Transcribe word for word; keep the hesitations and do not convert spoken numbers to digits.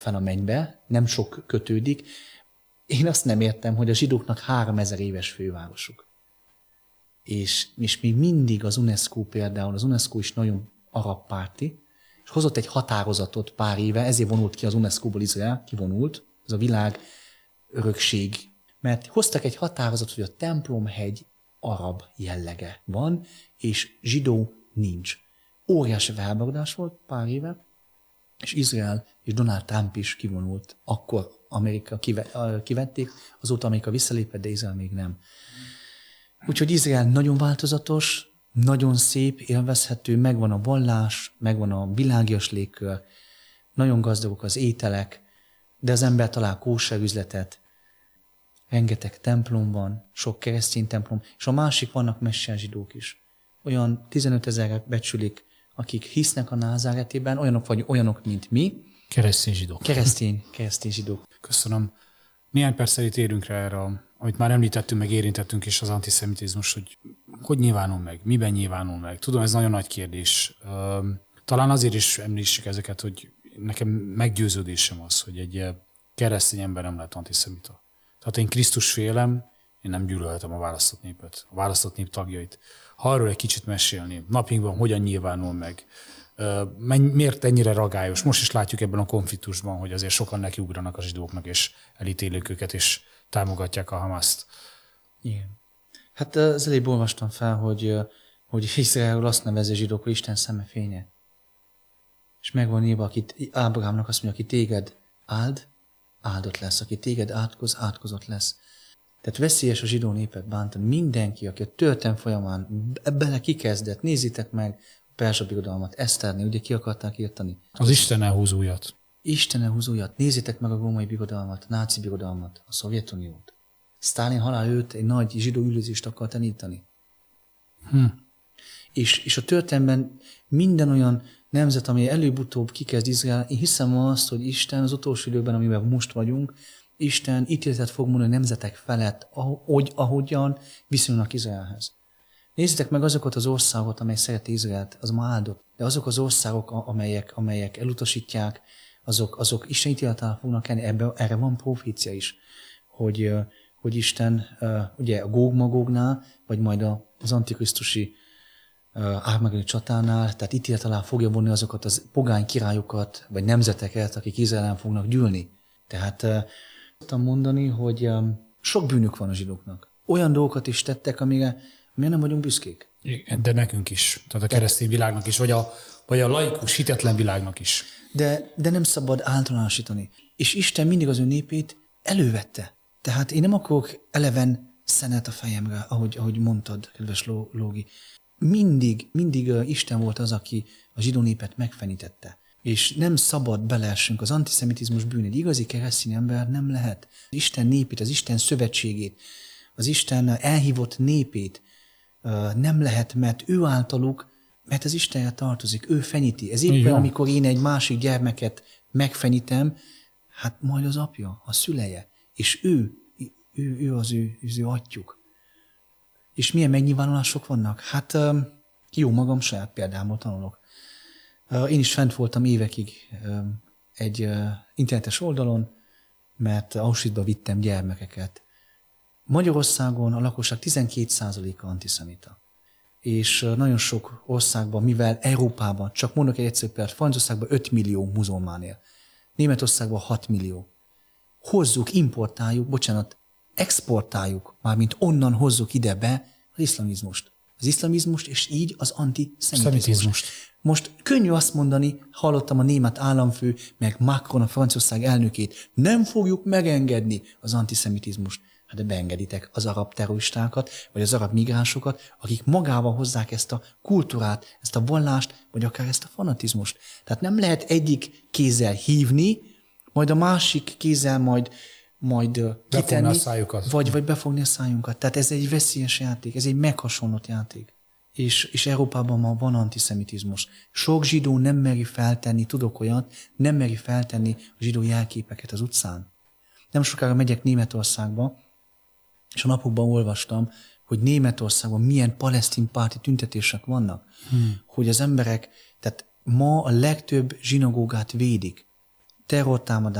fel a mennybe, nem sok kötődik. Én azt nem értem, hogy a zsidóknak háromezer éves fővárosuk. És, és még mindig az UNESCO például, az UNESCO is nagyon arab párti, és hozott egy határozatot pár éve, ezért vonult ki az UNESCO-ból Izrael, kivonult, ez a világ örökség, mert hoztak egy határozatot, hogy a templomhegy arab jellege van, és zsidó nincs. Óriási felháborodás volt pár éve, és Izrael és Donald Trump is kivonult. Akkor Amerika kivették, azóta Amerika visszalépett, de Izrael még nem. Úgyhogy Izrael nagyon változatos, nagyon szép, élvezhető, megvan a vallás, megvan a világias légkör, nagyon gazdagok az ételek, de az ember talál kóser üzletet, rengeteg templom van, sok keresztény templom, és a másik vannak messiás-zsidók is. Olyan tizenötezerre becsülik, akik hisznek a názáretében, olyanok vagy olyanok, mint mi. Keresztény zsidók. Keresztény, keresztény zsidók. Köszönöm. Néhány perccel itt érünk rá erre, amit már említettünk, meg érintettünk is, az antiszemitizmus, hogy hogy nyilvánul meg, miben nyilvánul meg. Tudom, ez nagyon nagy kérdés. Talán azért is említsük ezeket, hogy nekem meggyőződésem az, hogy egy keresztény ember nem lehet antiszemita. Tehát én Krisztus félem, én nem gyűlölhetem a választott népet, a választott nép tagjait. Ha arról egy kicsit mesélni, napjainkban hogyan nyilvánul meg, miért ennyire ragályos. Most is látjuk ebben a konfliktusban, hogy azért sokan nekiugranak a zsidóknak, és elítélik őket, és támogatják a Hamaszt. Igen. Hát az előbb olvastam fel, hogy, hogy Izraelről azt nevezi a zsidók, hogy Isten szeme fénye. És megvan írva, akit Ábrahámnak azt mondja, aki téged áld, áldott lesz, aki téged átkoz, átkozott lesz. Tehát veszélyes a zsidó népet bántani. Mindenki, aki a történelem folyamán bele kikezdett, nézzétek meg a perzsa birodalmat, Eszternél, ugye ki akarták írtani. Az Istennel húz újat. Istennel húz újat. Nézzétek meg a római birodalmat, a náci birodalmat, a Szovjetuniót. Sztálin halál őt egy nagy zsidó üldözést akar tanítani. Hm. És, és a történelemben minden olyan nemzet, amely előbb-utóbb kikezd Izrael, én hiszem azt, hogy Isten az utolsó időben, amiben most vagyunk, Isten ítéletet fog mondani a nemzetek felett, ahogy, ahogyan viszonyulnak Izraelhez. Nézzétek meg azokat az országokat, amelyek szereti Izraelt, az ma áldott. De azok az országok, amelyek, amelyek elutasítják, azok, azok Isten ítéletára fognak elni. Ebbe, erre van profécia is, hogy, hogy Isten ugye a Góg-Magógnál, vagy majd az antikrisztusi Ármagedoni csatánál, tehát ítélet alá fogja vonni azokat az pogány királyokat, vagy nemzeteket, akik Izraelen fognak gyűlni. Tehát tudtam mondani, hogy sok bűnük van a zsidóknak. Olyan dolgokat is tettek, amire, amire nem vagyunk büszkék. De nekünk is, tehát a keresztény világnak is, vagy a, vagy a laikus, hitetlen világnak is. De, de nem szabad általánosítani. És Isten mindig az ő népét elővette. Tehát én nem akarok eleven szenet a fejemre, ahogy, ahogy mondtad, kedves Lógi. Mindig, mindig Isten volt az, aki a zsidó népet megfenítette. És nem szabad beleessünk az antiszemitizmus bűn. Egy igazi keresztény ember nem lehet. Az Isten népét, az Isten szövetségét, az Isten elhívott népét nem lehet, mert ő általuk, mert az Istenre tartozik, ő fenyíti. Ez éppen, amikor én egy másik gyermeket megfenyítem, hát majd az apja, a szüleje, és ő, ő, ő az ő, az ő atyjuk. És milyen megnyilvánulások vannak? Hát jó magam saját példámból tanulok. Én is fent voltam évekig egy internetes oldalon, mert Auschwitzba vittem gyermekeket. Magyarországon a lakosság tizenkét százaléka antiszemita. És nagyon sok országban, mivel Európában, csak mondok egy egyszerű példát, Franciaországban öt millió muzulmán él, Németországban hat millió. Hozzuk, importáljuk, bocsánat, exportáljuk, mármint onnan hozzuk ide be az iszlamizmust. Az iszlamizmust, és így az antiszemitizmust. Most könnyű azt mondani, hallottam a német államfő, meg Macron, a Franciaország elnökét, nem fogjuk megengedni az antiszemitizmust. Hát de beengeditek az arab terroristákat, vagy az arab migránsokat, akik magával hozzák ezt a kultúrát, ezt a vallást, vagy akár ezt a fanatizmust. Tehát nem lehet egyik kézzel hívni, majd a másik kézzel majd, majd kitenni, vagy, vagy befogni a szájunkat. Tehát ez egy veszélyes játék, ez egy meghasonlott játék. És, és Európában ma van antiszemitizmus. Sok zsidó nem meri feltenni, tudok olyat, nem meri feltenni a zsidó jelképeket az utcán. Nem sokára megyek Németországba, és a napokban olvastam, hogy Németországban milyen palesztin párti tüntetések vannak, hmm. hogy az emberek, tehát ma a legtöbb zsinagógát védik. terrortámadás,